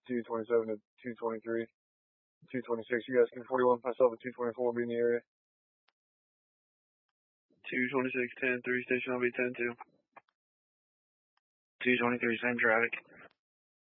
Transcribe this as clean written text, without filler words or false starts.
227 to 223. 226, you guys can 41, myself at 224, be in the area. 226, 10-3, station, I'll be 10-2. 223, same traffic.